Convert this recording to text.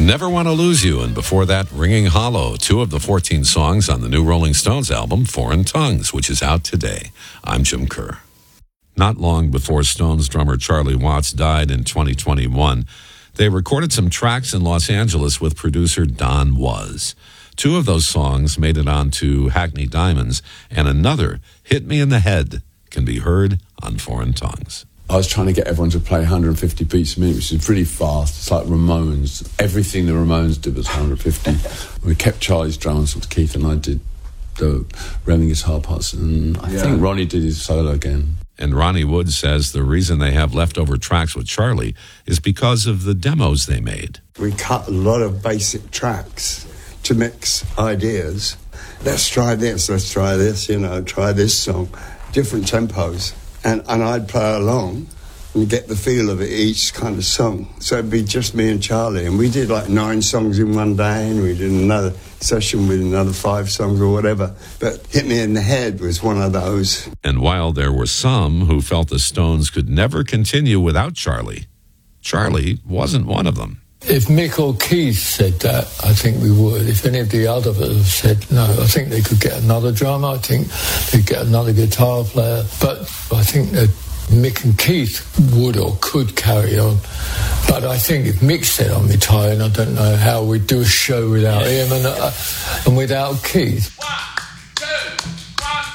Never Want to Lose You, and before that, Ringing Hollow, 2 of the 14 songs on the new Rolling Stones album, Foreign Tongues, which is out today. I'm Jim Kerr. Not long before Stones drummer Charlie Watts died in 2021, they recorded some tracks in Los Angeles with producer Don Was. 2 of those songs made it onto Hackney Diamonds, and another, Hit Me in the Head, can be heard on Foreign Tongues. I was trying to get everyone to play 150 beats a minute, which is pretty fast. It's like Ramones. Everything the Ramones did was 150. We kept Charlie's drums, Keith and I did the rhythm guitar parts, and I think Ronnie did his solo again. And Ronnie Wood says the reason they have leftover tracks with Charlie is because of the demos they made. We cut a lot of basic tracks to mix ideas. Let's try this, try this song. Different tempos. And I'd play along and get the feel of it, each kind of song. So it'd be just me and Charlie. And we did like 9 songs in one day, and we did another session with another 5 songs or whatever. But Hit Me in the Head was one of those. And while there were some who felt the Stones could never continue without Charlie, Charlie wasn't one of them. If Mick or Keith said that, I think we would. If any of the others have said no, I think they could get another drummer. I think they'd get another guitar player. But I think that Mick and Keith would or could carry on. But I think if Mick said I'm retiring, I don't know how we'd do a show without him and without Keith.